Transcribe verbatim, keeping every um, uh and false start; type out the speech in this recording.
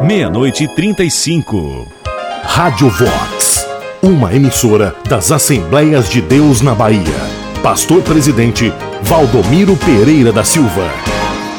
meia-noite e trinta e cinco. Rádio Vox, uma emissora das Assembleias de Deus na Bahia. Pastor Presidente Valdomiro Pereira da Silva.